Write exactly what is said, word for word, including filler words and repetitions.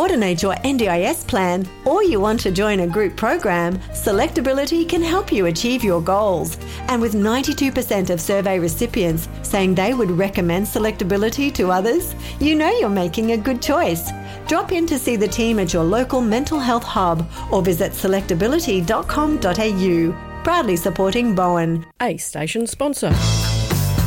coordinate your N D I S plan, or you want to join a group program, Selectability can help you achieve your goals. And with ninety-two percent of survey recipients saying they would recommend Selectability to others, you know you're making a good choice. Drop in to see the team at your local mental health hub or visit selectability dot com dot a u. Proudly supporting Bowen, a station sponsor.